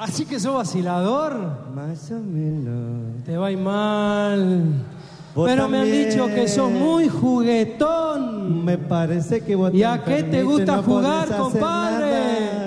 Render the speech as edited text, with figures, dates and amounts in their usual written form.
Así que sos vacilador. Más o menos. Te va a ir mal. Vos Pero me han también. dicho que sos muy juguetón. Me parece que vos ¿Y a qué te enfermito y gusta no jugar, podés hacer compadre? nada.